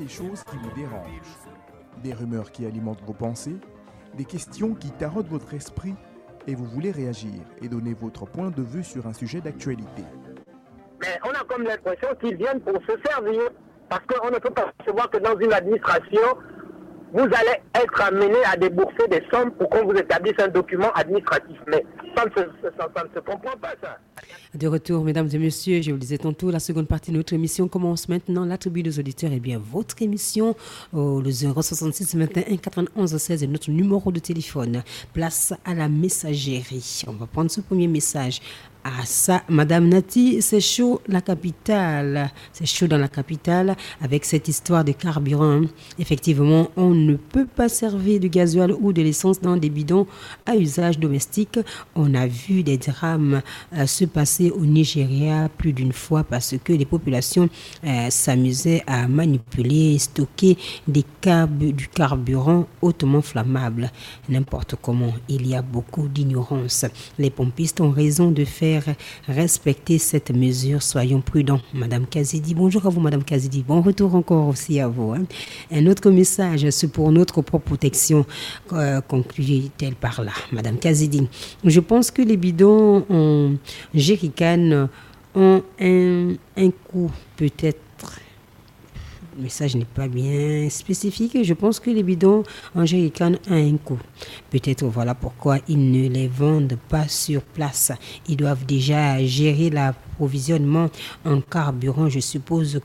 des choses qui vous dérangent, des rumeurs qui alimentent vos pensées, des questions qui taraudent votre esprit et vous voulez réagir et donner votre point de vue sur un sujet d'actualité. Mais on a comme l'impression qu'ils viennent pour se servir. Parce qu'on ne peut pas savoir que dans une administration, vous allez être amené à débourser des sommes pour qu'on vous établisse un document administratif. Mais ça ne se comprend pas, ça. De retour, mesdames et messieurs, je vous le disais tantôt, la seconde partie de notre émission commence maintenant. La tribu des auditeurs, et bien votre émission, le 066 21 91 16 est notre numéro de téléphone. Place à la messagerie. On va prendre ce premier message. Ah ça, Madame Nati, c'est chaud la capitale. C'est chaud dans la capitale avec cette histoire de carburant. Effectivement, on ne peut pas servir du gasoil ou de l'essence dans des bidons à usage domestique. On a vu des drames se passer au Nigeria plus d'une fois parce que les populations s'amusaient à manipuler et stocker du carburant hautement flammable. N'importe comment, il y a beaucoup d'ignorance. Les pompistes ont raison de faire respecter cette mesure. Soyons prudents. Madame Kazidi, bonjour à vous, Madame Kazidi. Bon retour encore aussi à vous. Un autre message, c'est pour notre propre protection, conclut-elle par là. Madame Kazidi, je pense que les bidons en jerrycan ont un coût peut-être. Le message n'est pas bien spécifique. Je pense que les bidons en jerrycan ont un coût. Peut-être voilà pourquoi ils ne les vendent pas sur place. Ils doivent déjà gérer l'approvisionnement en carburant. Je suppose,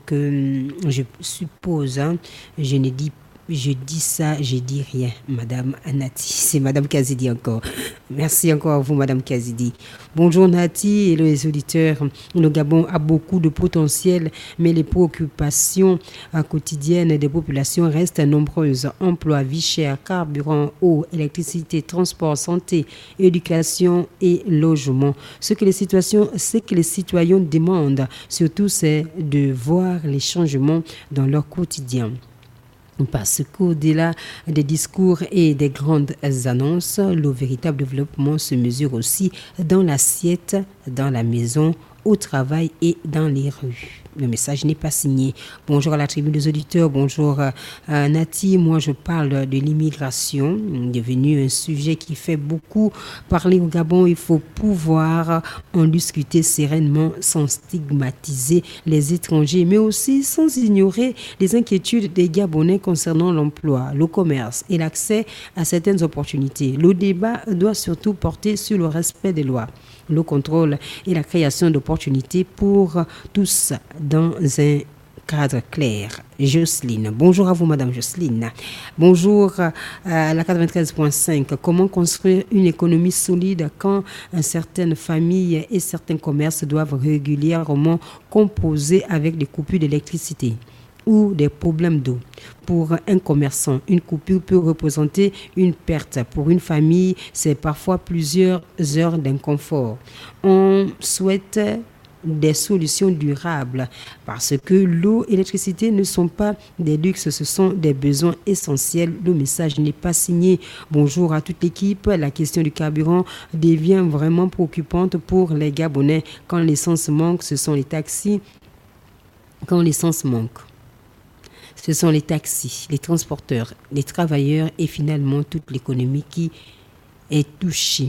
je dis ça, je dis rien, Madame Nati. C'est Madame Kazidi encore. Merci encore à vous, Madame Kazidi. Bonjour Nati et les auditeurs. Le Gabon a beaucoup de potentiel, mais les préoccupations quotidiennes des populations restent nombreuses. Emploi, vie chère, carburant, eau, électricité, transport, santé, éducation et logement. Ce que les citoyens demandent, surtout, c'est de voir les changements dans leur quotidien. Parce qu'au-delà des discours et des grandes annonces, le véritable développement se mesure aussi dans l'assiette, dans la maison, au travail et dans les rues. Le message n'est pas signé. Bonjour à la tribu des auditeurs, bonjour Nati. Moi, je parle de l'immigration, devenu un sujet qui fait beaucoup parler au Gabon. Il faut pouvoir en discuter sereinement sans stigmatiser les étrangers, mais aussi sans ignorer les inquiétudes des Gabonais concernant l'emploi, le commerce et l'accès à certaines opportunités. Le débat doit surtout porter sur le respect des lois, le contrôle et la création d'opportunités pour tous dans un cadre clair. Jocelyne, bonjour à vous Madame Jocelyne. Bonjour à la 93.5. Comment construire une économie solide quand certaines familles et certains commerces doivent régulièrement composer avec des coupures d'électricité ou des problèmes d'eau? Pour un commerçant, une coupure peut représenter une perte. Pour une famille, c'est parfois plusieurs heures d'inconfort. On souhaite des solutions durables parce que l'eau et l'électricité ne sont pas des luxes, ce sont des besoins essentiels. Le message n'est pas signé. Bonjour à toute l'équipe. La question du carburant devient vraiment préoccupante pour les Gabonais. Quand l'essence manque, ce sont les taxis. Quand l'essence manque, ce sont les taxis, les transporteurs, les travailleurs et finalement toute l'économie qui est touchée.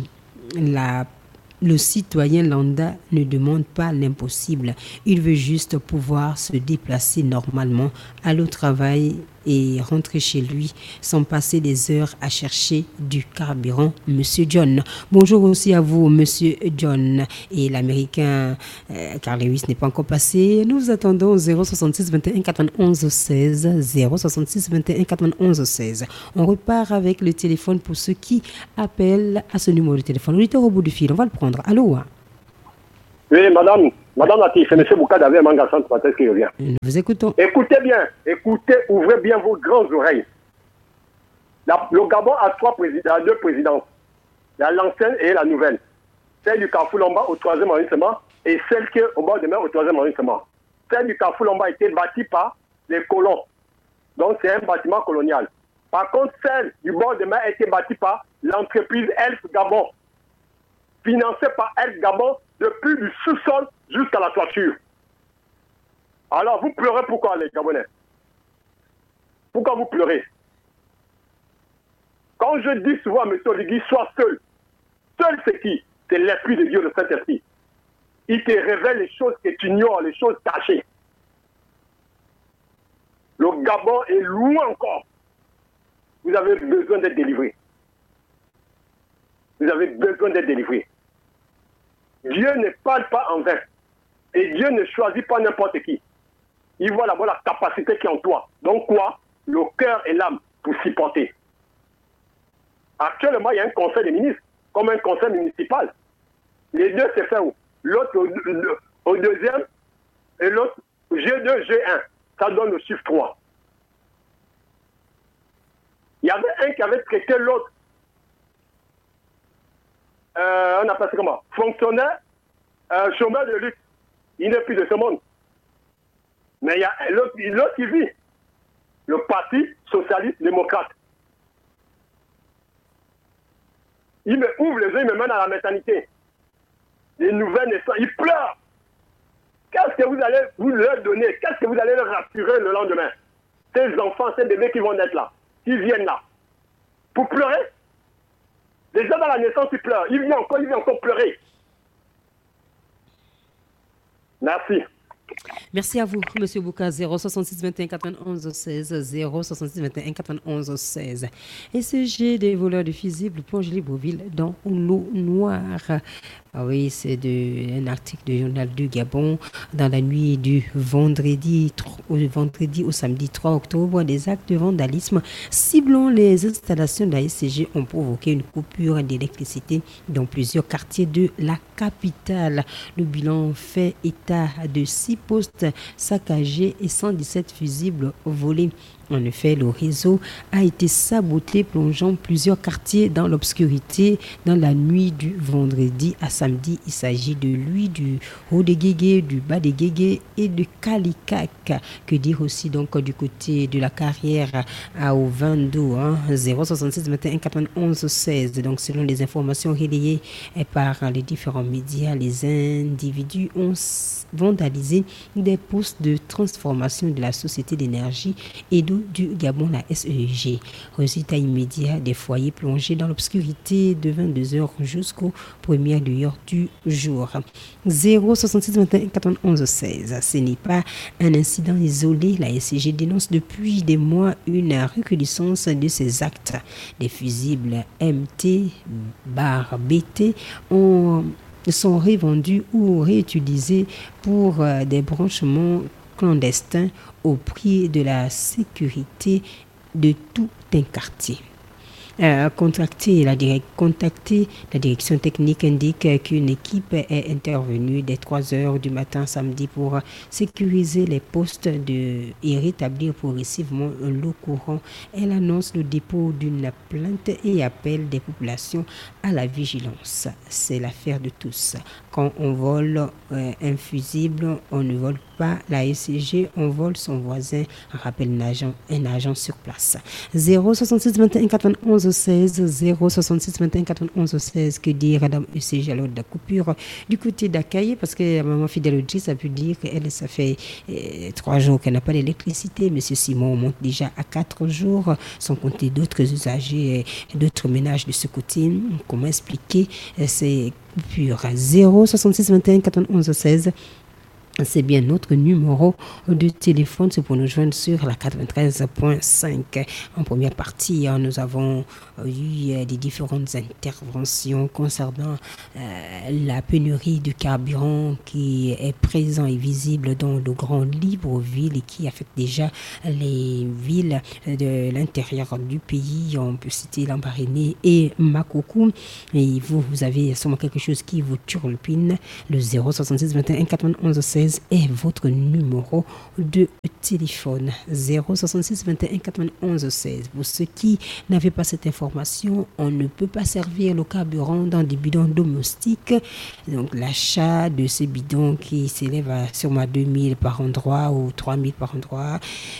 Le citoyen lambda ne demande pas l'impossible. Il veut juste pouvoir se déplacer normalement, aller au travail et rentrer chez lui sans passer des heures à chercher du carburant. Monsieur John. Bonjour aussi à vous, Monsieur John. Et l'Américain Carl Lewis n'est pas encore passé. Nous attendons au 066 21 91 16. 066 21 91 16. On repart avec le téléphone pour ceux qui appellent à ce numéro de téléphone. L'auditeur au bout du fil, on va le prendre. Allô? Oui, madame Nati, c'est M. Boukadavé Mangassan qui revient. Nous vous écoutons. Écoutez bien, ouvrez bien vos grandes oreilles. Le Gabon a deux présidences. Il y a l'ancienne et la nouvelle. Celle du Carrefour-Lomba au 3e arrondissement et celle qui est au bord de mer au 3e arrondissement. Celle du Carrefour-Lomba a été bâtie par les colons. Donc c'est un bâtiment colonial. Par contre, celle du bord de mer a été bâtie par l'entreprise Elf Gabon, financée par Elf Gabon depuis du sous-sol jusqu'à la toiture. Alors, vous pleurez pourquoi, les Gabonais? Pourquoi vous pleurez? Quand je dis souvent à M. Oligui, sois seul. Seul, c'est qui? C'est l'Esprit de Dieu, le Saint-Esprit. Il te révèle les choses que tu ignores, les choses cachées. Le Gabon est loin encore. Vous avez besoin d'être délivré. Vous avez besoin d'être délivré. Dieu ne parle pas en vain. Et Dieu ne choisit pas n'importe qui. Il voit d'abord la capacité qui est en toi. Donc quoi? Le cœur et l'âme pour s'y porter. Actuellement, il y a un conseil des ministres, comme un conseil municipal. Les deux, c'est fait où? L'autre au deuxième et l'autre G2, G1. Ça donne le chiffre 3. Il y avait un qui avait traité l'autre. On appelle ça comment? Fonctionnaire, chômeur de luxe. Il n'est plus de ce monde. Mais il y a l'autre qui vit. Le Parti socialiste démocrate. Il me ouvre les yeux, il me mène à la maternité. Les nouvelles naissances, il pleure. Qu'est-ce que vous allez vous leur donner? Qu'est-ce que vous allez leur rassurer le lendemain? Ces enfants, ces bébés qui vont naître là, qui viennent là, pour pleurer? Déjà dans la naissance, ils pleurent. Il vient encore pleurer. Merci. Merci à vous, M. Bouka. 066 21 91 16 066 21 91 16. Et ce jet des voleurs de fusibles plonge Libreville dans l'eau noire. Ah oui, c'est un article du journal du Gabon. Dans la nuit du vendredi au samedi 3 octobre, des actes de vandalisme ciblant les installations de la SCG ont provoqué une coupure d'électricité dans plusieurs quartiers de la capitale. Le bilan fait état de 6 postes saccagés et 117 fusibles volés. En effet, le réseau a été saboté, plongeant plusieurs quartiers dans l'obscurité dans la nuit du vendredi à samedi. Il s'agit de lui, du haut des Guégué, du bas des Guégué et de Kalikak. Que dire aussi donc du côté de la carrière au Vando, 066 21 91 16. Donc selon les informations relayées par les différents médias, les individus ont vandalisé des postes de transformation de la Société d'énergie et d'eau du Gabon, la SEG. Résultat immédiat, des foyers plongés dans l'obscurité de 22h jusqu'aux premières lueurs du jour. 066 21 91 16. Ce n'est pas un incident isolé. La SEG dénonce depuis des mois une recrudescence de ces actes. Des fusibles MT/BT sont revendus ou réutilisés pour des branchements clandestins au prix de la sécurité de tout un quartier. Contacter la direction technique indique qu'une équipe est intervenue dès 3h du matin samedi pour sécuriser les postes et rétablir progressivement l'eau courant. Elle annonce le dépôt d'une plainte et appelle des populations à la vigilance. C'est l'affaire de tous. Quand on vole un fusible, on ne vole pas la SCG, on vole son voisin, rappelle un agent sur place. 066 21 91 16 066 21 91 16. Que dire Madame ECG alors de la coupure du côté d'Akaye, parce que maman Fidèle Audrey a pu dire qu'elle, ça fait 3 jours qu'elle n'a pas d'électricité. Monsieur Simon monte déjà à 4 jours, sans compter d'autres usagers, d'autres ménages de ce côté. Comment expliquer ces coupures? 066 21 91 16. C'est bien notre numéro de téléphone, c'est pour nous joindre sur la 93.5. En première partie, nous avons eu des différentes interventions concernant la pénurie de carburant qui est présent et visible dans le Grand Libreville et qui affecte déjà les villes de l'intérieur du pays. On peut citer Lambaréné et Makoukou. Et vous avez sûrement quelque chose qui vous turlupine. Le 066 21 91 16 est votre numéro de téléphone. 066 21 91 16. Pour ceux qui n'avaient pas cette information, on ne peut pas servir le carburant dans des bidons domestiques. Donc l'achat de ces bidons qui s'élèvent à sûrement 2000 par endroit ou 3000 par endroit,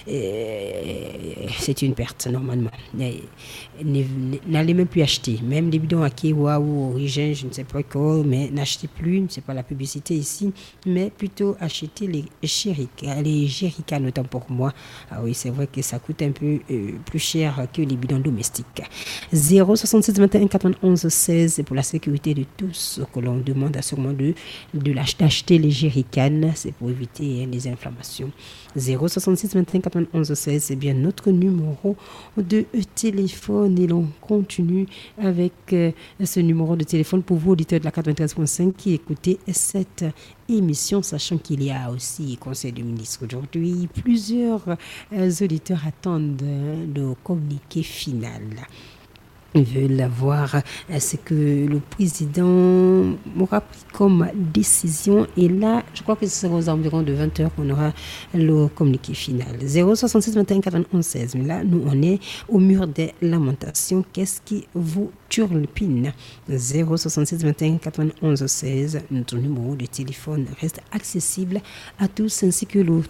c'est une perte normalement. N'allez même plus acheter. Même les bidons à Kéwa ou Origine, je ne sais pas quoi, mais n'achetez plus. Ce n'est pas la publicité ici, mais plutôt faut acheter les jerrycans, autant pour moi. Ah oui, c'est vrai que ça coûte un peu plus cher que les bidons domestiques. 066 21 91 16, c'est pour la sécurité de tous que l'on demande sûrement d'acheter les jerrycans, c'est pour éviter les inflammations. 066 21 91 16, c'est bien notre numéro de téléphone et l'on continue avec ce numéro de téléphone pour vous, auditeurs de la 93.5 qui écoutez cette émission, sachant qu'il y a aussi Conseil des ministres aujourd'hui. Plusieurs auditeurs attendent le communiqué final. Ils veulent voir ce que le président aura pris comme décision. Et là, je crois que ce sera aux environs de 20h qu'on aura le communiqué final. 066 21 91 16. Mais là, nous, on est au mur des lamentations. Qu'est-ce qui vous turlupine? 066 21 91 16. Notre numéro de téléphone reste accessible à tous, ainsi que le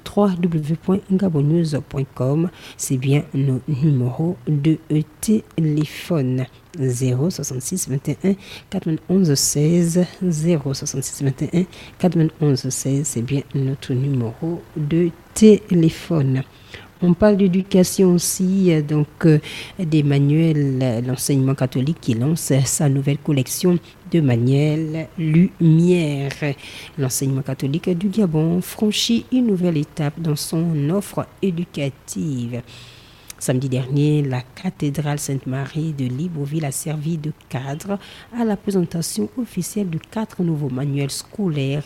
www.gabonews.com. C'est bien nos numéros de téléphone. 066 21 91 16, 066 21 91 16, c'est bien notre numéro de téléphone. On parle d'éducation aussi, donc des manuels, l'enseignement catholique qui lance sa nouvelle collection de manuels Lumière. L'enseignement catholique du Gabon franchit une nouvelle étape dans son offre éducative. Samedi dernier, la cathédrale Sainte-Marie de Libreville a servi de cadre à la présentation officielle de 4 nouveaux manuels scolaires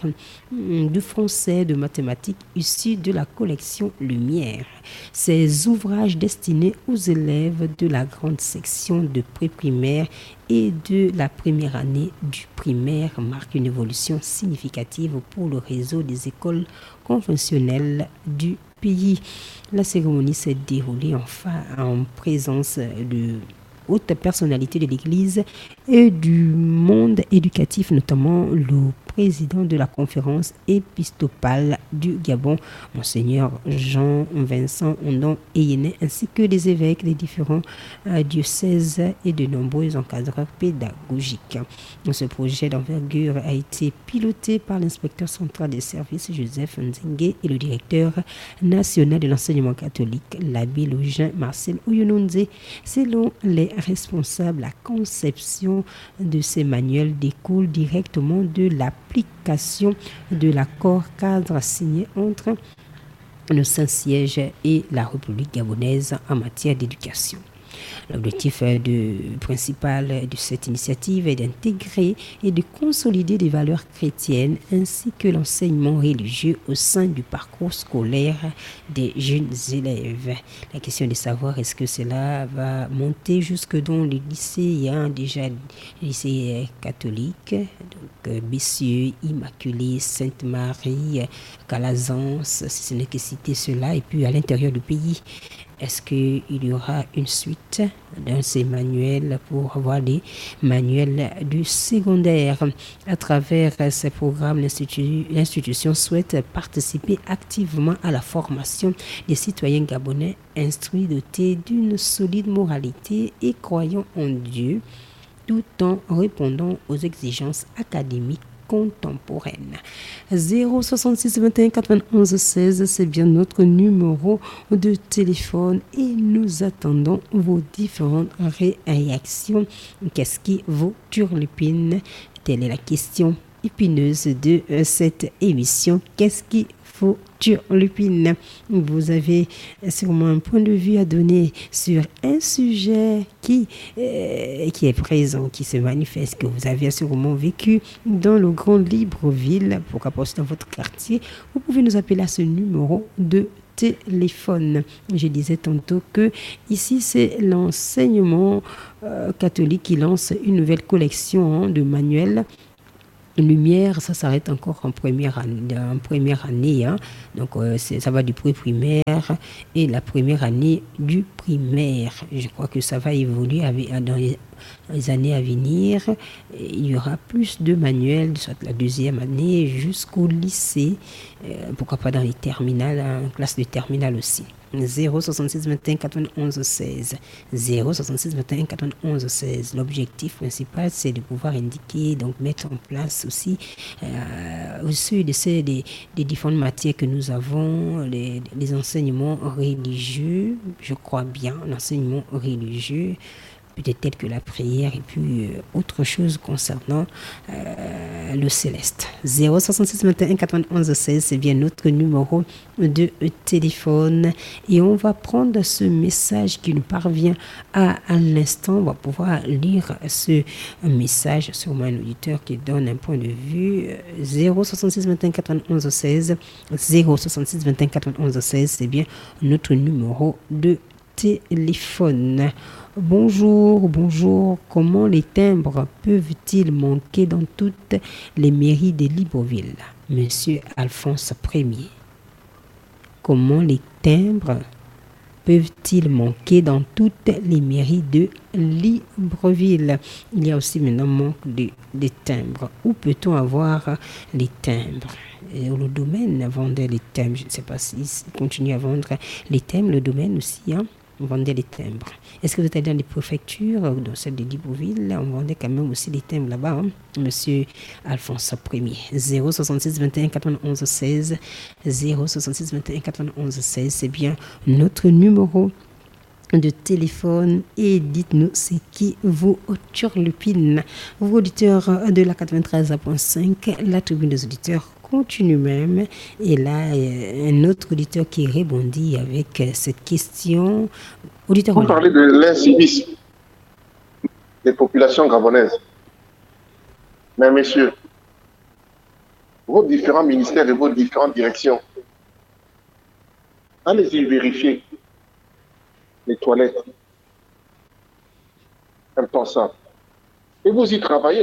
de français, de mathématiques issus de la collection Lumière. Ces ouvrages destinés aux élèves de la grande section de pré-primaire et de la première année du primaire marquent une évolution significative pour le réseau des écoles conventionnelles du pays. La cérémonie s'est déroulée en présence de hautes personnalités de l'Église et du monde éducatif, notamment le président de la conférence épiscopale du Gabon, Monseigneur Jean-Vincent Ondon Eyene, ainsi que les évêques des différents diocèses et de nombreux encadreurs pédagogiques. Ce projet d'envergure a été piloté par l'inspecteur central des services Joseph Nzingue et le directeur national de l'enseignement catholique, l'abbé Login Marcel Oyononze. Selon les responsables, la conception de ces manuels découle directement de l'application de l'accord cadre signé entre le Saint-Siège et la République gabonaise en matière d'éducation. L'objectif principal de cette initiative est d'intégrer et de consolider des valeurs chrétiennes ainsi que l'enseignement religieux au sein du parcours scolaire des jeunes élèves. La question est de savoir est-ce que cela va monter jusque dans les lycées. Il y a déjà les lycées catholiques, donc Bessieux, Immaculée, Sainte-Marie, Calazans, si ce n'est que citer cela, et puis à l'intérieur du pays. Est-ce qu'il y aura une suite dans ces manuels pour avoir des manuels du secondaire? À travers ces programmes, l'institution souhaite participer activement à la formation des citoyens gabonais instruits, dotés d'une solide moralité et croyant en Dieu, tout en répondant aux exigences académiques contemporaine. 066 21 91 16, c'est bien notre numéro de téléphone et nous attendons vos différentes réactions. Qu'est-ce qui vous turlupine? Telle est la question épineuse de cette émission. Qu'est-ce qui vous turlupine? Vous avez sûrement un point de vue à donner sur un sujet qui est présent, qui se manifeste, que vous avez sûrement vécu dans le Grand Libreville, pourquoi pas aussi dans votre quartier. Vous pouvez nous appeler à ce numéro de téléphone. Je disais tantôt que ici c'est l'enseignement catholique qui lance une nouvelle collection de manuels Lumière. Ça s'arrête encore en première année, hein. Donc ça va du pré-primaire et la première année du primaire. Je crois que ça va évoluer dans les années à venir. Il y aura plus de manuels, soit la deuxième année jusqu'au lycée, pourquoi pas dans les terminales, en classe de terminale aussi. 066 21 91 16. 066 21 91 16. L'objectif principal, c'est de pouvoir indiquer, donc mettre en place aussi des différentes matières que nous avons, les enseignements religieux, je crois bien, l'enseignement religieux, peut-être tel que la prière et puis autre chose concernant le céleste. 066 21 91 16, c'est bien notre numéro de téléphone et on va prendre ce message qui nous parvient à l'instant. On va pouvoir lire ce message sur un auditeur qui donne un point de vue. 066 21 91 16, 066 21 91 16, c'est bien notre numéro de téléphone. Bonjour. Comment les timbres peuvent-ils manquer dans toutes les mairies de Libreville? Monsieur Alphonse Ier. Comment les timbres peuvent-ils manquer dans toutes les mairies de Libreville? Il y a aussi maintenant manque de timbres. Où peut-on avoir les timbres? Et le domaine vendait les timbres. Je ne sais pas s'ils continuent à vendre les timbres. Le domaine aussi, on vendait les timbres. Est-ce que vous êtes allé dans les préfectures, dans celle de Libreville? On vendait quand même aussi les timbres là-bas, Monsieur Alphonse Ier. 066 21 91 16. 066 21 91 16, c'est bien notre numéro de téléphone. Et dites-nous c'est qui vous turlupine. Vous auditeurs de la 93.5, la tribune des auditeurs continue même. Et là, un autre auditeur qui répondit avec cette question. Auditeur, vous parlez de l'incivisme des populations gabonaises. Mais messieurs, vos différents ministères et vos différentes directions, allez-y vérifier les toilettes. Impensable. Et vous y travaillez,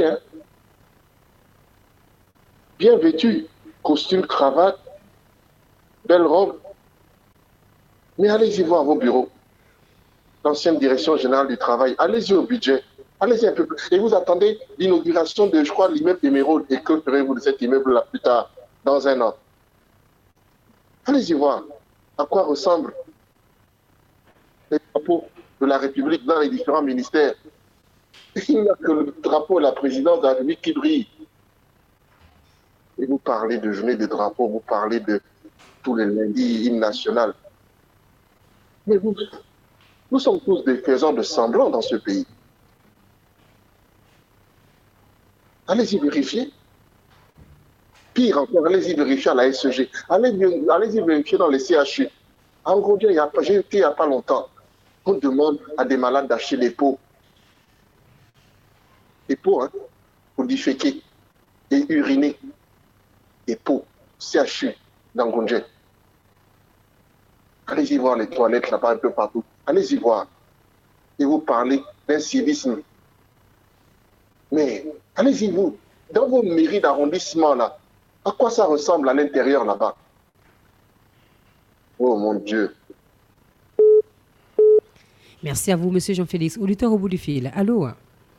bien vêtu, costume, cravate, belle robe. Mais allez-y voir vos bureaux. L'ancienne direction générale du travail, allez-y au budget. Allez-y un peu plus. Et vous attendez l'inauguration de, je crois, l'immeuble d'Émeraude. Et que ferez-vous de cet immeuble-là plus tard, dans un an? Allez-y voir à quoi ressemblent les drapeaux de la République dans les différents ministères. Il n'y a que le drapeau de la présidence de la République qui brille. Et vous parlez de journée des drapeaux, vous parlez de tous les lundis, hymne national. Mais nous sommes tous des faisans de semblant dans ce pays. Allez-y vérifier. Pire encore, allez-y vérifier à la SEG. Allez-y vérifier dans les CHU. En gros, j'ai été il n'y a pas longtemps. On demande à des malades d'acheter des pots. Des pots, pour déféquer et uriner. Des pots, CHU, dans Gondje. Allez-y voir les toilettes là-bas un peu partout. Allez-y voir. Et vous parlez d'incivisme. Mais allez-y vous, dans vos mairies d'arrondissement là, à quoi ça ressemble à l'intérieur là-bas? Oh mon Dieu. Merci à vous, monsieur Jean-Félix. Auditeur au bout du fil. Allô?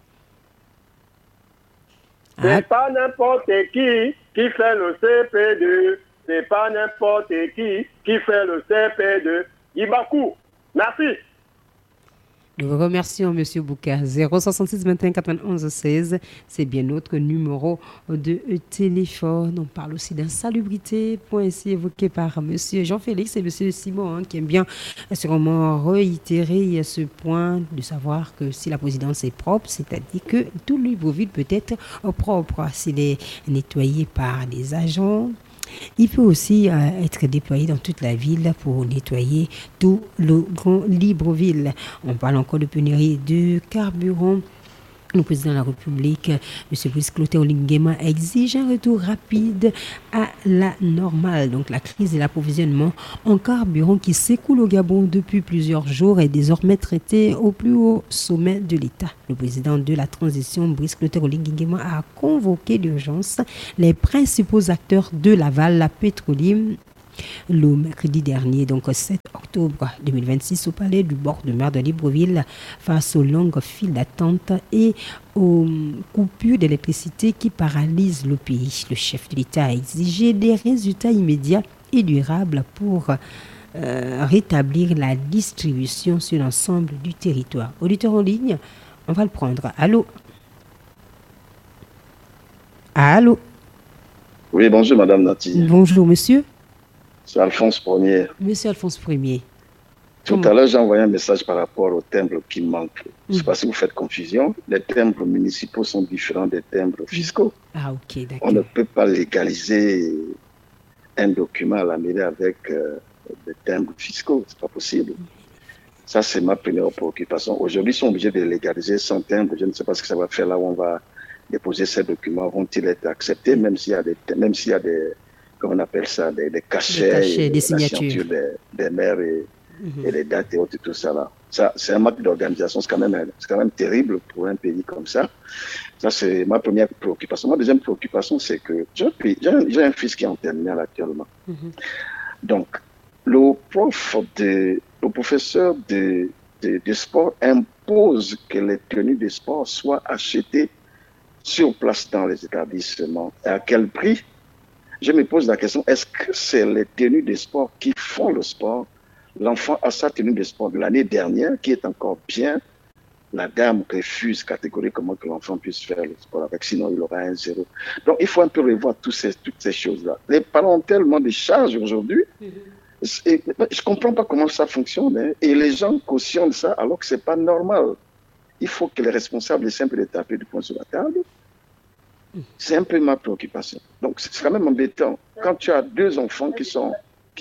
C'est pas n'importe qui fait le CP2. C'est pas n'importe qui fait le CP2. Ibakou. Merci. Nous vous remercions, monsieur Bouka. 066 21 91 16, c'est bien notre numéro de téléphone. On parle aussi d'insalubrité, point ici évoqué par monsieur Jean-Félix et monsieur Simon, qui aiment bien sûrement réitérer ce point de savoir que si la présidence est propre, c'est-à-dire que tout Libreville peut être propre s'il est nettoyé par des agents. Il peut aussi être déployé dans toute la ville pour nettoyer tout le grand Libreville. On parle encore de pénurie de carburant. Le président de la République, M. Brice Clotaire Olinguema, exige un retour rapide à la normale. Donc la crise de l'approvisionnement en carburant qui s'écoule au Gabon depuis plusieurs jours est désormais traitée au plus haut sommet de l'État. Le président de la transition, Brice Clotaire Olinguema, a convoqué d'urgence les principaux acteurs de l'aval, la pétrolière, le mercredi dernier, donc 7 octobre 2026, au palais du bord de mer de Libreville, face aux longues files d'attente et aux coupures d'électricité qui paralysent le pays. Le chef de l'État a exigé des résultats immédiats et durables pour rétablir la distribution sur l'ensemble du territoire. Auditeur en ligne, on va le prendre. Allô? Allô? Oui, bonjour Madame Nati. Bonjour monsieur. C'est Alphonse Ier. Monsieur Alphonse Ier. Tout à l'heure, j'ai envoyé un message par rapport aux timbres qui manquent. Je ne sais pas si vous faites confusion. Les timbres municipaux sont différents des timbres fiscaux. Ah, ok, d'accord. On ne peut pas légaliser un document à la mairie avec des timbres fiscaux. Ce n'est pas possible. Ça, c'est ma première préoccupation. Aujourd'hui, ils sont obligés de légaliser sans timbre. Je ne sais pas ce que ça va faire là où on va déposer ces documents. Vont-ils être acceptés, même s'il y a des comment on appelle ça, des cachets, des signatures des maires et les dates et autres, tout ça là. Ça, c'est un manque d'organisation, c'est quand même terrible pour un pays comme ça. Ça, c'est ma première préoccupation. Ma deuxième préoccupation, c'est que j'ai un fils qui est en terminale actuellement. Donc, le professeur de sport impose que les tenues de sport soient achetées sur place dans les établissements. Et à quel prix? Je me pose la question, est-ce que c'est les tenues de sport qui font le sport? L'enfant a sa tenue de sport de l'année dernière qui est encore bien. La dame refuse catégoriquement que l'enfant puisse faire le sport avec, sinon il aura un zéro. Donc il faut un peu revoir toutes ces choses-là. Les parents ont tellement de charges aujourd'hui. Je ne comprends pas comment ça fonctionne. Hein, et les gens cautionnent ça alors que ce n'est pas normal. Il faut que les responsables essaient un peu de taper du poing sur la table. C'est un peu ma préoccupation. Donc c'est quand même embêtant. Quand tu as deux enfants qui sont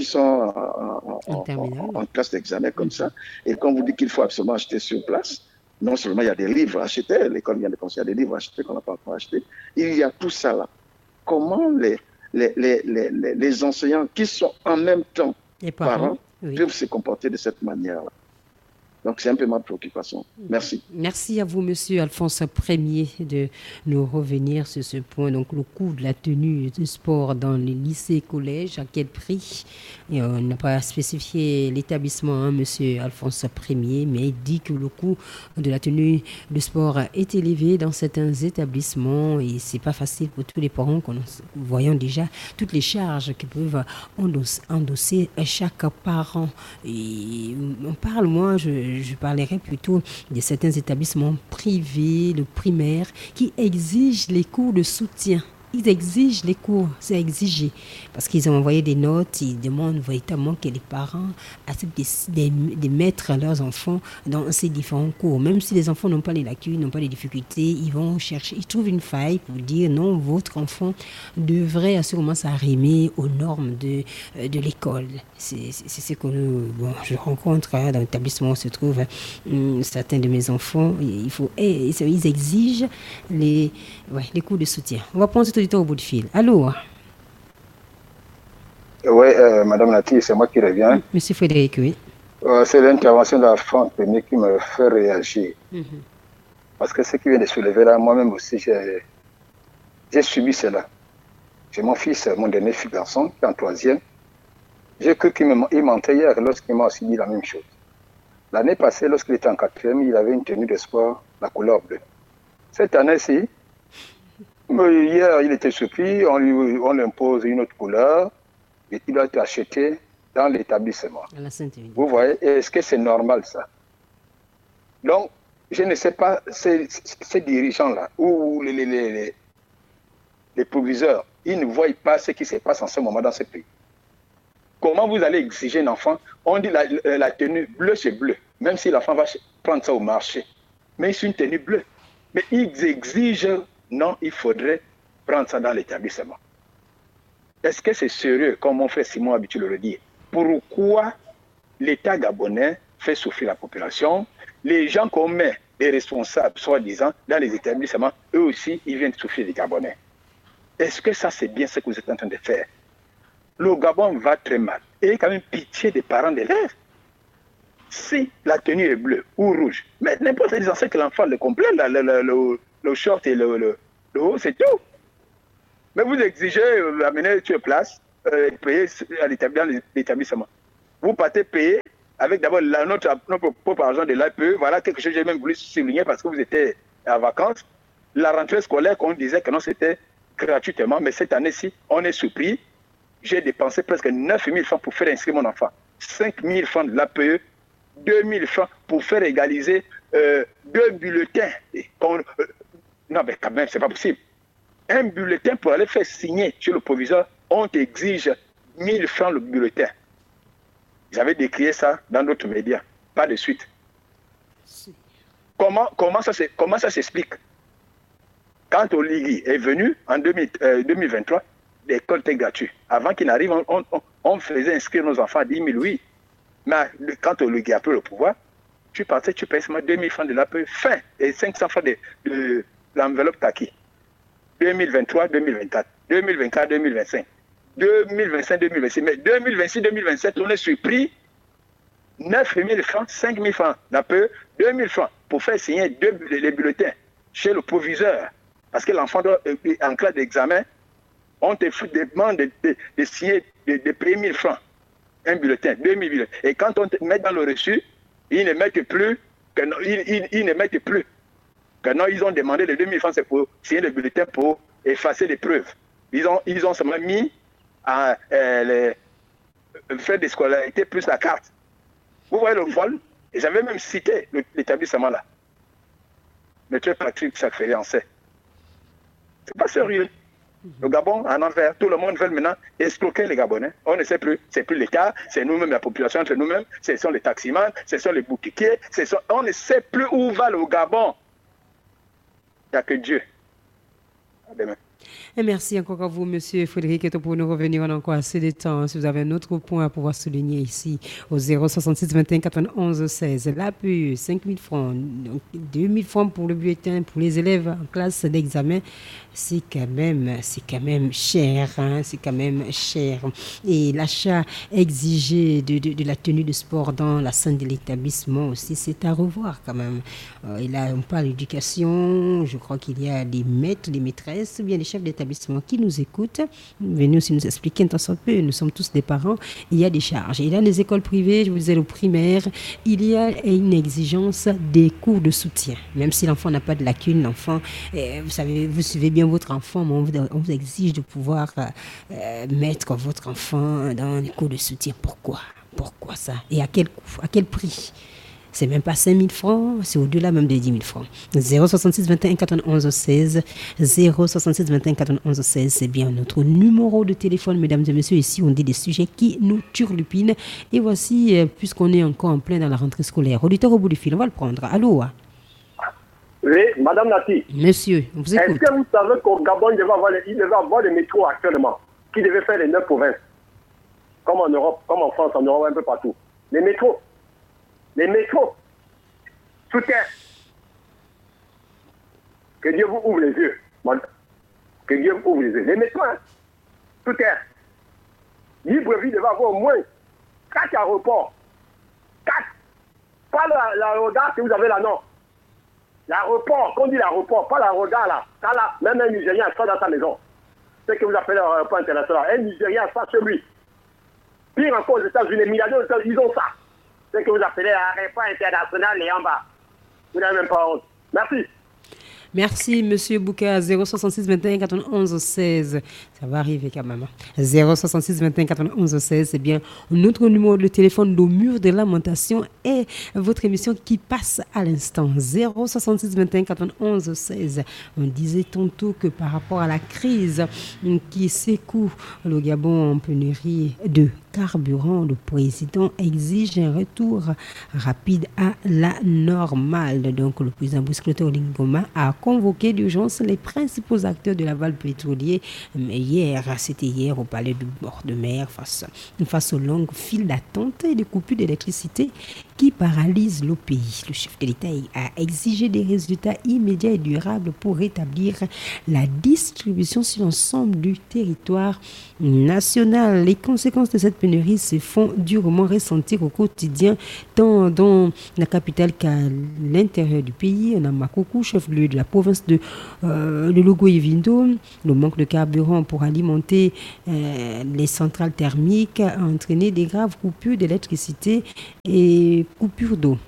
en classe d'examen comme ça, et qu'on vous dit qu'il faut absolument acheter sur place, non seulement il y a des livres à acheter, l'école vient de conseiller des livres à acheter qu'on n'a pas encore acheté, il y a tout ça là. Comment les enseignants qui sont en même temps les parents peuvent se comporter de cette manière-là? Donc, c'est un peu ma préoccupation. Merci. Merci à vous, monsieur Alphonse Ier, de nous revenir sur ce point. Donc, le coût de la tenue de sport dans les lycées et collèges, à quel prix? Et on n'a pas spécifié l'établissement, hein, monsieur Alphonse Ier, mais il dit que le coût de la tenue de sport est élevé dans certains établissements et c'est pas facile pour tous les parents. Voyons déjà toutes les charges que peuvent endosser chaque parent. Et on parle, moi, je parlerai plutôt de certains établissements privés, le primaire, qui exigent les cours de soutien. Ils exigent les cours, c'est exigé. Parce qu'ils ont envoyé des notes, ils demandent véritablement que les parents acceptent de mettre leurs enfants dans ces différents cours. Même si les enfants n'ont pas les lacunes, n'ont pas les difficultés, ils vont chercher, ils trouvent une faille pour dire non, votre enfant devrait assurément s'arrimer aux normes de l'école. C'est ce que je rencontre dans l'établissement où se trouvent certains de mes enfants. Ils exigent les cours de soutien. On va prendre cet auditeur au bout de fil. Allô? Oui, Madame Nati, c'est moi qui reviens. Monsieur Frédéric, oui. C'est l'intervention de la France qui me fait réagir. Parce que ce qui vient de soulever là, moi-même aussi, j'ai subi cela. J'ai mon fils, mon dernier fils garçon, qui est en 3e. J'ai cru qu'il mentait hier lorsqu'il m'a aussi dit la même chose. L'année passée, lorsqu'il était en 4e, il avait une tenue de sport, la couleur bleue. Cette année-ci, hier, il était surpris, on lui impose une autre couleur et il doit être acheté dans l'établissement. Vous voyez, est-ce que c'est normal ça? Donc, je ne sais pas, ces dirigeants-là, ou les proviseurs, ils ne voient pas ce qui se passe en ce moment dans ce pays. Comment vous allez exiger un enfant? On dit la tenue bleue, c'est bleu, même si l'enfant va prendre ça au marché. Mais c'est une tenue bleue. Mais ils exigent, non, il faudrait prendre ça dans l'établissement. Est-ce que c'est sérieux, comme mon frère Simon a habitué de le dire? Pourquoi l'État gabonais fait souffrir la population? Les gens qu'on met, les responsables, soi-disant, dans les établissements, eux aussi, ils viennent souffrir des Gabonais. Est-ce que ça, c'est bien ce que vous êtes en train de faire? Le Gabon va très mal. Et il y a quand même pitié des parents d'élèves. Si la tenue est bleue ou rouge, mais n'importe quel enseigne que l'enfant le complet, le short et le haut, c'est tout. Mais vous exigez l'amener sur place, payer dans l'établissement. Vous partez payer avec d'abord notre propre argent de l'APE. Voilà quelque chose que j'ai même voulu souligner parce que vous étiez en vacances. La rentrée scolaire, qu'on disait que non, c'était gratuitement, mais cette année-ci, on est surpris. J'ai dépensé presque 9 000 francs pour faire inscrire mon enfant. 5 000 francs de l'APE, 2 000 francs pour faire égaliser 2 bulletins. Non, mais quand même, c'est pas possible. Un bulletin pour aller faire signer chez le proviseur, on t'exige 1 000 francs le bulletin. Ils avaient décrié ça dans d'autres médias. Pas de suite. Comment ça s'explique? Quand Oligui est venu en 2023, l'école était gratuite. Avant qu'il n'arrive, on faisait inscrire nos enfants à 10 000, oui. Mais quand Oligui a pris le pouvoir, tu payes seulement 2 000 francs de l'APE, fin, et 500 francs de l'enveloppe Taki. 2023, 2024, 2024, 2025, 2025, 2026. Mais 2026, 2027, on est surpris. 9 000 francs, 5 000 francs d'APE, 2 000 francs pour faire signer les bulletins chez le proviseur. Parce que l'enfant doit, en classe d'examen, on te demande de signer, de payer 1 000 francs. Un bulletin, 2 000 bulletins. Et quand on te met dans le reçu, ils ne mettent plus que non, ils ne mettent plus que non, ils ont demandé les 2 000 francs, c'est pour signer le bulletin pour effacer les preuves. Ils ont seulement mis les frais de scolarité plus la carte. Vous voyez le vol? Et j'avais même cité l'établissement là. Maître Patrick Sacré en sait. C'est pas sérieux. Le Gabon, en envers, tout le monde veut maintenant escroquer les Gabonais. On ne sait plus. C'est plus l'État, c'est nous-mêmes, la population entre nous-mêmes, ce sont les taximans, ce sont les boutiquiers, on ne sait plus où va le Gabon. Il n'y a que Dieu. À demain. Et merci encore à vous, monsieur Frédéric, pour nous revenir. On a encore assez de temps. Si vous avez un autre point à pouvoir souligner ici, au 066 21 91 16, l'APE, 5 000 francs, donc 2 000 francs pour le bulletin, pour les élèves en classe d'examen, c'est quand même cher. Hein, c'est quand même cher. Et l'achat exigé de la tenue de sport dans la salle de l'établissement aussi, c'est à revoir quand même. Et là, on parle d'éducation. Je crois qu'il y a des maîtres, des maîtresses, bien des chefs d'établissement qui nous écoutent. Venez aussi nous expliquer un tant peu. Nous sommes tous des parents. Il y a des charges. Et dans les écoles privées, je vous disais, au primaire, il y a une exigence des cours de soutien. Même si l'enfant n'a pas de lacune, l'enfant, vous savez, vous suivez bien votre enfant, mais on vous exige de pouvoir mettre votre enfant dans les cours de soutien. Pourquoi ça? Et à quel coût? À quel prix? C'est même pas 5 000 francs, c'est au-delà même de 10 000 francs. 066 21 91 16, 066 21 91 16, c'est bien notre numéro de téléphone, mesdames et messieurs. Ici, on dit des sujets qui nous turlupinent. Et voici, puisqu'on est encore en plein dans la rentrée scolaire, auditeur au bout du fil, on va le prendre. Allô? Oui, Madame Nati. Monsieur, on vous écoute. Est-ce que vous savez qu'au Gabon, il devait avoir des métros actuellement, qui devaient faire les 9 provinces, comme en Europe, comme en France, en Europe, un peu partout. Les métros, sous terre. Que Dieu vous ouvre les yeux. Que Dieu vous ouvre les yeux. Les métros, hein, sous terre. Libreville devait avoir au moins 4 aéroports. 4. Pas l'aérodar que vous avez là, non. L'aéroport, quand on dit l'aéroport, pas l'aérodar là. Ça là, même un Nigérien sort dans sa maison. C'est ce que vous appelez l'aéroport international. Un Nigérien sort chez lui. Pire encore aux États-Unis, les milliardaires aux États-Unis, ils ont ça. C'est ce que vous appelez l'aéroport international et en bas. Vous n'avez même pas honte. Merci. Merci, monsieur Bouka. 066 21 91 16. Ça va arriver quand même. 066 21 91 16, c'est bien notre numéro de téléphone, le mur de lamentation et votre émission qui passe à l'instant. 066 21 91 16. On disait tantôt que par rapport à la crise qui secoue le Gabon en pénurie de carburant, le président exige un retour rapide à la normale. Donc, le président Brice-Clotaire Oligui a convoqué d'urgence les principaux acteurs de l'aval pétrolier. Mais c'était hier au palais du bord de mer face aux longues files d'attente et de coupures d'électricité qui paralysent le pays. Le chef de l'État a exigé des résultats immédiats et durables pour rétablir la distribution sur l'ensemble du territoire national. Les conséquences de cette pénurie se font durement ressentir au quotidien, tant dans la capitale qu'à l'intérieur du pays. On a Makoko, chef-lieu de la province de Logo-Evindo. Le manque de carburant pour alimenter les centrales thermiques a entraîné des graves coupures d'électricité et coupures d'eau.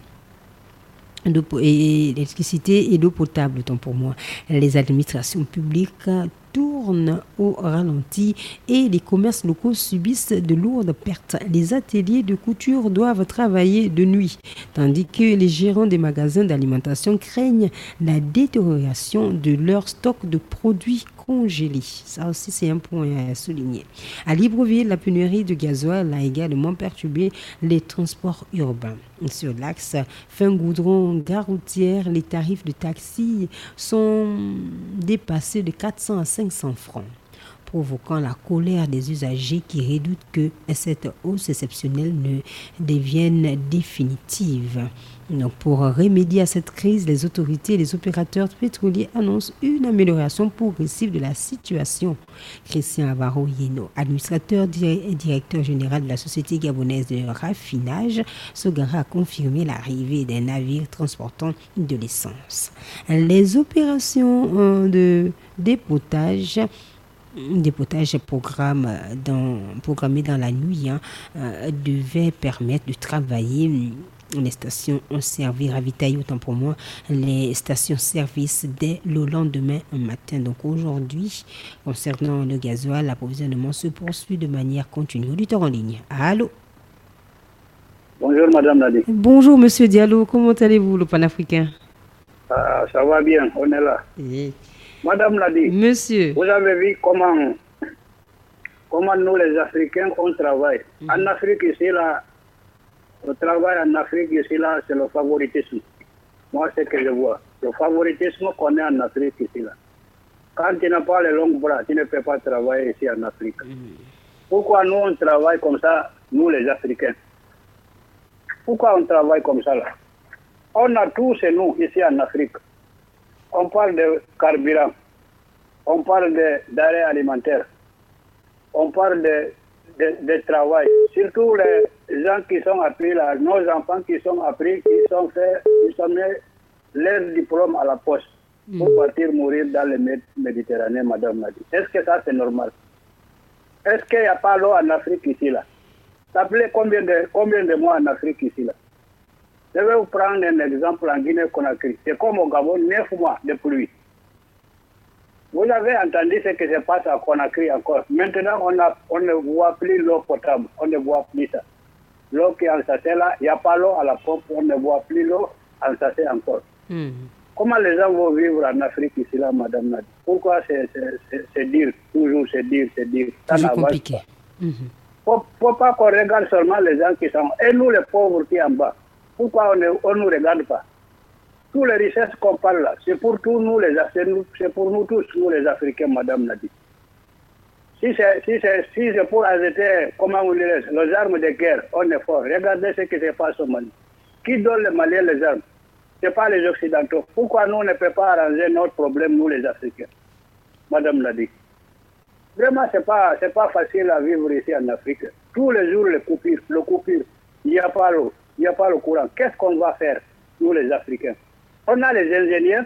Électricité et d'eau potable, autant pour moi. Les administrations publiques tournent tournent au ralenti et les commerces locaux subissent de lourdes pertes. Les ateliers de couture doivent travailler de nuit, tandis que les gérants des magasins d'alimentation craignent la détérioration de leur stock de produits congelés. Ça aussi, c'est un point à souligner. À Libreville, la pénurie de gasoil a également perturbé les transports urbains. Sur l'axe Fin-Goudron-Gare routière, les tarifs de taxi sont dépassés de 400 à 500 francs, provoquant la colère des usagers qui redoutent que cette hausse exceptionnelle ne devienne définitive. Donc pour remédier à cette crise, les autorités et les opérateurs pétroliers annoncent une amélioration progressive de la situation. Christian Avaro-Yeno, administrateur et directeur général de la Société gabonaise de raffinage, Sogara a confirmé l'arrivée d'un navire transportant de l'essence. Les opérations de dépotage programmé dans la nuit devait permettre de travailler. Les stations ont servi, ravitaillé autant pour moi, les stations-service dès le lendemain matin. Donc aujourd'hui, concernant le gasoil, l'approvisionnement se poursuit de manière continue. Auditeur en ligne. Allô? Bonjour Madame Nadi. Bonjour Monsieur Diallo, comment allez-vous, le panafricain? Ça va bien, on est là. Oui. Madame Nadi, Monsieur, vous avez vu comment nous les Africains on travaille. En Afrique ici là, le travail en Afrique ici là, c'est le favoritisme. Moi c'est ce que je vois. Le favoritisme qu'on est en Afrique ici là. Quand tu n'as pas les longs bras, tu ne peux pas travailler ici en Afrique. Pourquoi nous on travaille comme ça, nous les Africains? Pourquoi on travaille comme ça là? On a tout chez nous ici en Afrique. On parle de carburant, on parle d'arrêt alimentaire, on parle de travail. Surtout les gens qui sont appris là, nos enfants qui sont appris, qui sont mis leur diplôme à la poste pour partir mourir dans le Méditerranée, Madame Nadi. Est-ce que ça c'est normal? Est-ce qu'il n'y a pas l'eau en Afrique ici là? Ça plaît combien de mois en Afrique ici là? Je vais vous prendre un exemple en Guinée-Conakry. C'est comme au Gabon, 9 mois de pluie. Vous avez entendu ce qui se passe à Conakry encore. Maintenant, on ne voit plus l'eau potable. On ne voit plus ça. L'eau qui est en sachet là, il n'y a pas l'eau à la pompe. On ne voit plus l'eau en sachet encore. Comment les gens vont vivre en Afrique ici là, Madame Nadi? Pourquoi c'est dur? Toujours c'est dur. Ça toujours compliqué. Faut pas qu'on regarde seulement les gens qui sont... Et nous les pauvres qui sont en bas. Pourquoi on ne nous regarde pas? Toutes les richesses qu'on parle là, c'est pour tous nous c'est pour nous tous, nous les Africains, Madame Nadi. Si c'est pour arrêter, comment vous direz, les armes de guerre, on est fort. Regardez ce qui se passe au Mali. Qui donne les Maliens les armes? Ce n'est pas les Occidentaux. Pourquoi nous ne pouvons pas arranger notre problème, nous les Africains? Madame Nadi. Vraiment, c'est pas facile à vivre ici en Afrique. Tous les jours, le coupure. Il n'y a pas l'eau. Il n'y a pas le courant. Qu'est-ce qu'on va faire, nous les Africains? On a les ingénieurs.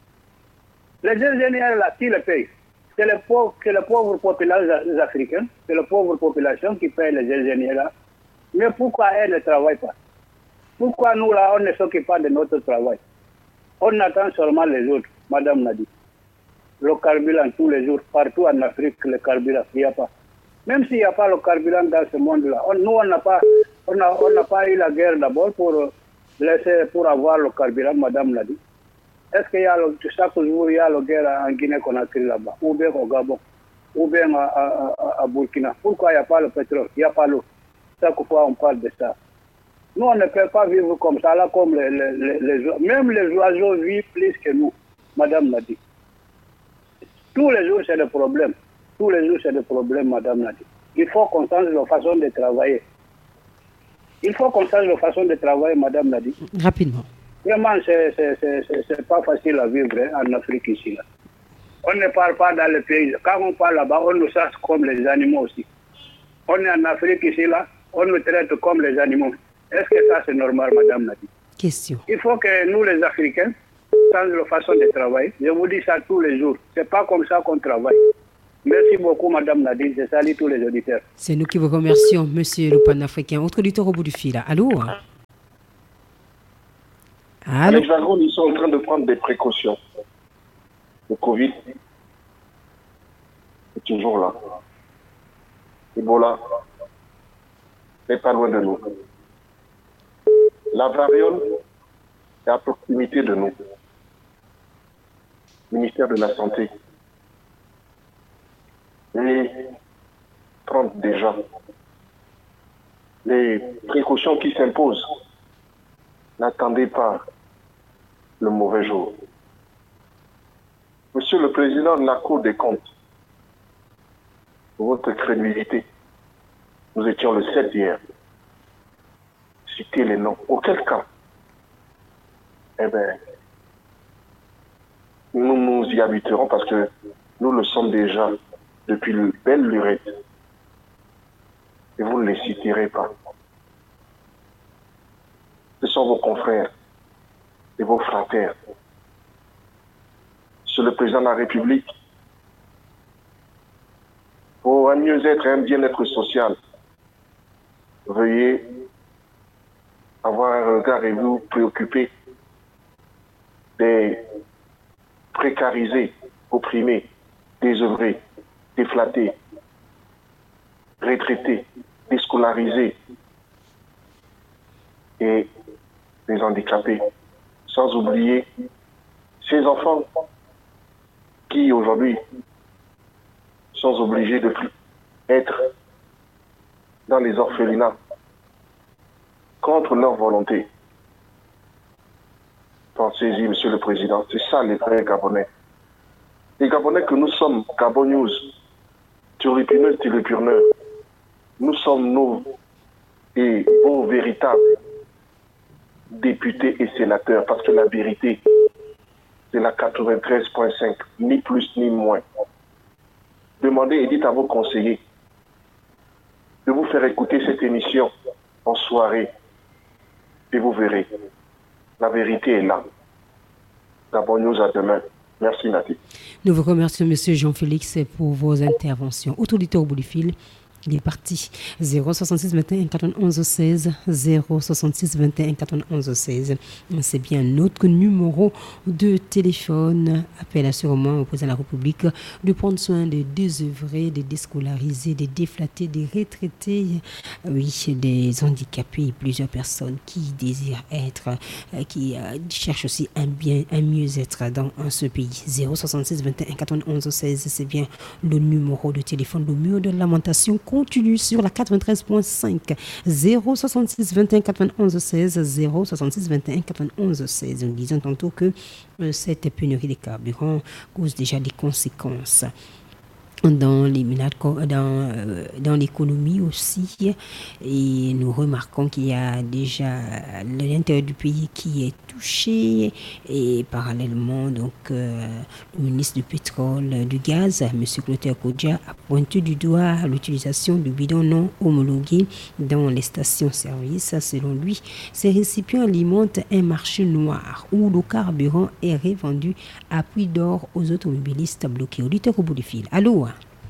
Les ingénieurs, là, qui les payent? C'est les pauvres populations africaines, c'est les pauvres populations qui payent les ingénieurs là. Mais pourquoi elles ne travaillent pas? Pourquoi nous, là, on ne s'occupe pas de notre travail? On attend seulement les autres, Madame Nadi. Le carburant, tous les jours, partout en Afrique, le carburant, il n'y a pas. Même s'il n'y a pas le carburant dans ce monde-là, nous, on n'a pas eu la guerre d'abord pour avoir le carburant, Madame l'a dit. Est-ce qu'il y a chaque jour, il y a la guerre en Guinée-Conakry là-bas, ou bien au Gabon, ou bien à Burkina? Pourquoi il n'y a pas le pétrole, il n'y a pas l'eau? Chaque fois, on parle de ça. Nous, on ne peut pas vivre comme ça, là, comme même les oiseaux vivent plus que nous, Madame l'a dit. Tous les jours, c'est le problème. Tous les jours, c'est le problème, Madame Nadi. Il faut qu'on change la façon de travailler. Madame Nadi. Rapidement. Vraiment, c'est pas facile à vivre en Afrique ici. Là. On ne parle pas dans le pays. Quand on parle là-bas, on nous chasse comme les animaux aussi. On est en Afrique ici, là, on nous traite comme les animaux. Est-ce que ça, c'est normal, Madame Nadi? Question. Il faut que nous, les Africains, changeons la façon de travailler. Je vous dis ça tous les jours. C'est pas comme ça qu'on travaille. Merci beaucoup, Madame Nadine. Je salue tous les auditeurs. C'est nous qui vous remercions, Monsieur le Panafricain. Autre auditeur au bout du fil. Allô? À l'Hexagone, ils sont en train de prendre des précautions. Le Covid, est toujours là. Ebola n'est pas loin de nous. La variole est à proximité de nous. Ministère de la Santé. Et prendre déjà les précautions qui s'imposent. N'attendez pas le mauvais jour. Monsieur le Président de la Cour des comptes, pour votre crédibilité, nous étions le 7 hier. Citez les noms. Auquel cas, eh bien, nous nous y habituerons parce que nous le sommes déjà depuis le belle lurette. Et vous ne les citerez pas. Ce sont vos confrères et vos frères. Sur le président de la République, pour un mieux-être et un bien-être social, veuillez avoir un regard et vous préoccuper des précarisés, opprimés, désœuvrés, déflatés, retraités, déscolarisés et les handicapés. Sans oublier ces enfants qui aujourd'hui sont obligés de être dans les orphelinats contre leur volonté. Pensez-y, Monsieur le Président, c'est ça les vrais Gabonais. Les Gabonais que nous sommes, Gabon News, turlupineux, turlupurneux, nous sommes nos et vos véritables députés et sénateurs, parce que la vérité, c'est la 93.5, ni plus ni moins. Demandez et dites à vos conseillers de vous faire écouter cette émission en soirée et vous verrez, la vérité est là. Gabon News à demain. Merci Nati. Nous vous remercions, Monsieur Jean-Félix, pour vos interventions. Auditeur au bout du fil, il est parti. 066 21 91 16 066 21 91 16. C'est bien notre numéro de téléphone. Appel assurément au président de la République de prendre soin des désœuvrés, des déscolarisés, des déflatés, des retraités, oui, des handicapés et plusieurs personnes qui désirent être, qui cherchent aussi un mieux-être dans ce pays. 066 21 91 16, c'est bien le numéro de téléphone. Le mur de lamentation continue sur la 93.5. 066 21 91 16 066 21 91 16. Nous disons tantôt que cette pénurie de carburant cause déjà des conséquences dans les ménages, dans l'économie aussi, et nous remarquons qu'il y a déjà l'intérieur du pays qui est touché, et parallèlement donc le ministre du pétrole, du gaz, M. Clotaire Kodja, a pointé du doigt l'utilisation du bidon non homologué dans les stations-service. Selon lui, ces récipients alimentent un marché noir où le carburant est revendu à prix d'or aux automobilistes bloqués. Auditeur au bout du fil. Allô?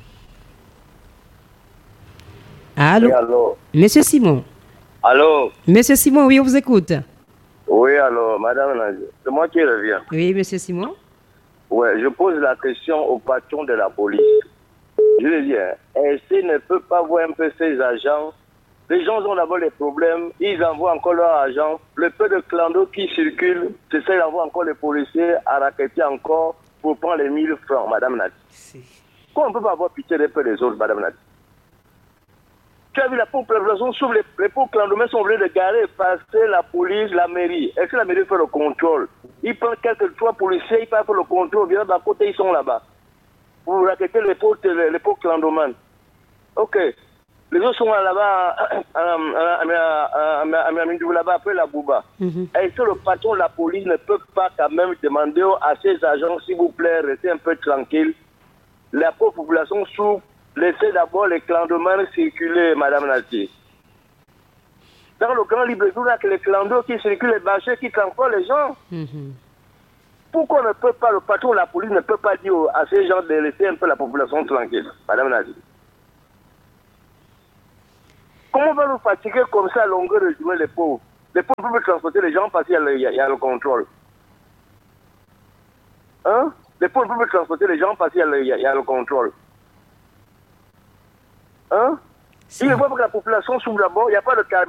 Allô? Oui, allô? Monsieur Simon. Allô? Monsieur Simon, oui, on vous écoute. Oui, allô, madame Nadia. C'est moi qui reviens. Oui, monsieur Simon. Oui, je pose la question au patron de la police. Je veux dire, est-ce qu'il ne peut pas voir un peu ses agents? Les gens ont d'abord des problèmes, ils envoient encore leurs agents. Le peu de clando qui circulent, c'est ça, ils envoient encore les policiers à raqueter encore pour prendre les 1000 francs, madame Nadia. Comment on ne peut pas avoir pitié des peu des autres, madame Nadia? Tu as vu la population sur les pauvres clandomins sont venus de garer, passer la police, la mairie. Est-ce que la mairie fait le contrôle? Ils prennent quelques 3 policiers, ils peuvent faire le contrôle. Bien d'un côté, ils sont là-bas. Pour raqueter les pauvres clandomans. Ok. Les autres sont là-bas, là-bas après la Bouba. Est-ce que le patron de la police ne peut pas quand même demander à ses agents, s'il vous plaît, restez un peu tranquille. La pauvre population souffre. Laissez d'abord les clandomans circuler, madame Nati. Dans le grand libre-jour, il y a que les clandos qui circulent, les bâchers qui transportent les gens. Pourquoi ne peut pas, le patron de la police ne peut pas dire à ces gens de laisser un peu la population tranquille, madame Nati? Comment on va nous fatiguer comme ça à longueur de journée, les pauvres? Les pauvres peuvent transporter les gens parce qu'il y a le contrôle. Hein? Les pauvres peuvent transporter les gens parce qu'il y a le contrôle. Hein? Il ne voit pas que la population souffre d'abord, il n'y a pas de